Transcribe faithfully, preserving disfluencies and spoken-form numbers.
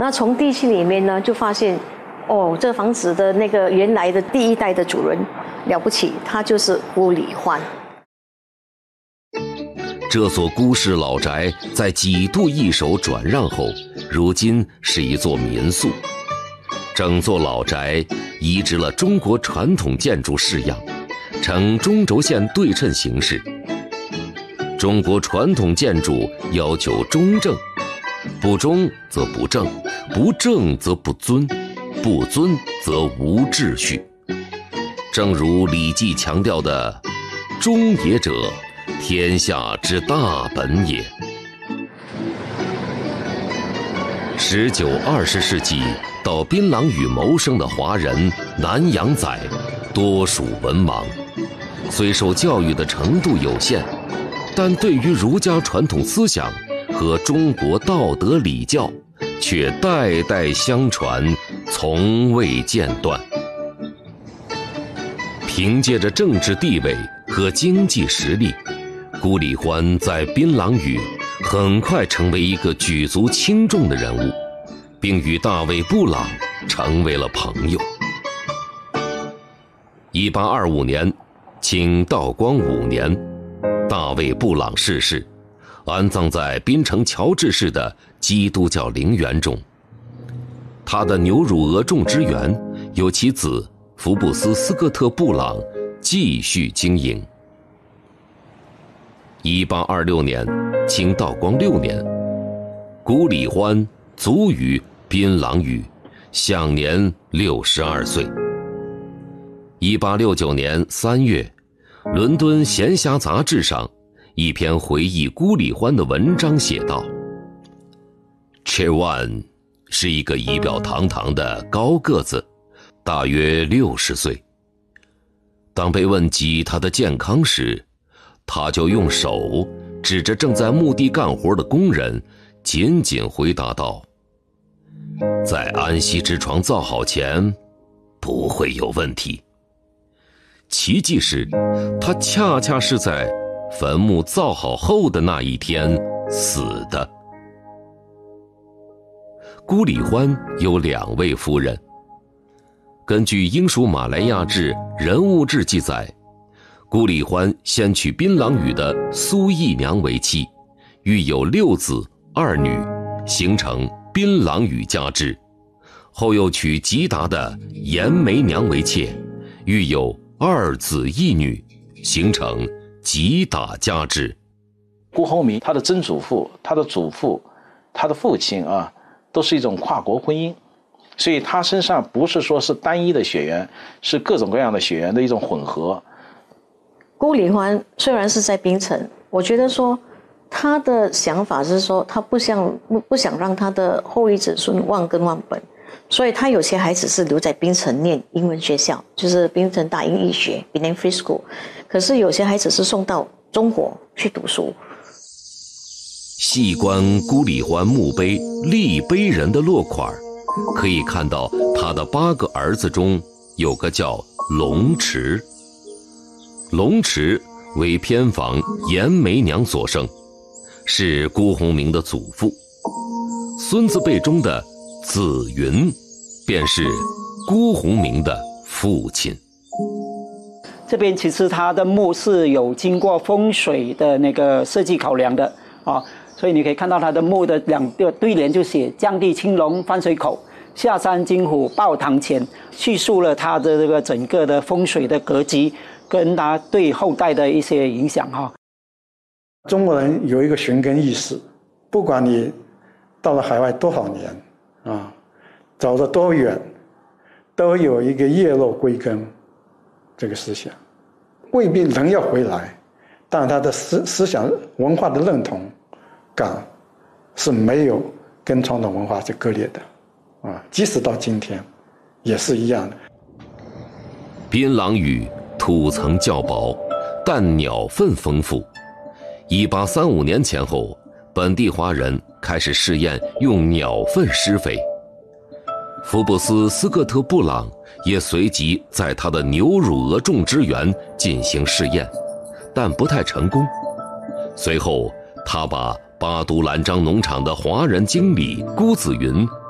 那从地契里面呢，就发现，哦，这房子的那个原来的第一代的主人了不起，他就是辜礼欢。 这所孤式老宅在几度易手转让后，如今是一座民宿。整座老宅移植了中国传统建筑式样，呈中轴线对称形式。中国传统建筑要求中正，不中则不正，不正则不尊，不尊则无秩序。正如《礼记》强调的“中也者，天下之大本也”。十九、二十世纪到槟榔屿谋生的华人南洋仔，多属文盲，虽受教育的程度有限，但对于儒家传统思想和中国道德礼教，却代代相传，从未间断。凭借着政治地位和经济实力，辜礼欢在槟榔屿很快成为一个举足轻重的人物，并与大卫·布朗成为了朋友。一八二五年，清道光五年，大卫·布朗逝世，安葬在槟城乔治市的基督教陵园中。他的牛乳鹅种植园由其子福布斯·斯科特·布朗继续经营。一八二六年，清道光六年，辜礼欢卒于槟榔屿，享年六十二岁。一八六九年三月，伦敦闲暇杂志上一篇回忆辜礼欢的文章写道 ：“Chewan 是一个仪表堂堂的高个子，大约六十岁。当被问及他的健康时，他就用手指着正在墓地干活的工人，紧紧回答道：在安息之床造好前，不会有问题。奇迹是，他恰恰是在坟墓造好后的那一天死的。”辜礼欢有两位夫人。根据英属马来亚志人物志记载，辜礼欢先娶槟榔屿的苏义娘为妻，育有六子二女，形成槟榔屿家制。后又娶吉达的严梅娘为妾，育有二子一女，形成吉达家制。 辜鸿铭他的曾祖父、他的祖父、他的父亲啊，都是一种跨国婚姻，所以他身上不是说是单一的血缘，是各种各样的血缘的一种混合。 辜礼欢虽然是在槟城，我觉得说他的想法是说他不想不不想让他的后裔子孙忘根忘本，所以他有些孩子是留在槟城念英文学校，就是槟城大英医学 Penang Free School， 可是有些孩子是送到中国去读书。 细观辜礼欢墓碑立碑人的落款，可以看到他的八个儿子中有个叫龙池。龙池为偏房严梅娘所生，是辜鸿铭的祖父。孙子辈中的子云便是辜鸿铭的父亲。 这边其实它的墓是有经过风水的那个设计考量的啊，所以你可以看到它的墓的两个对联就写将地青龙翻水口，下山金虎抱堂前，叙述了它的这个整个的风水的格局跟它对后代的一些影响哈。 中国人有一个寻根意识，不管你到了海外多少年啊，走得多远，都有一个叶落归根这个思想。未必人要回来，但他的思思想文化的认同感是没有跟传统文化是割裂的啊，即使到今天也是一样的。 槟榔屿土层较薄，但鸟粪丰富。一八三五年前后，本地华人开始试验用鸟粪施肥。福布斯·斯科特·布朗也随即在他的牛乳鹅种植园进行试验，但不太成功。随后，他把巴都兰章农场的华人经理辜子云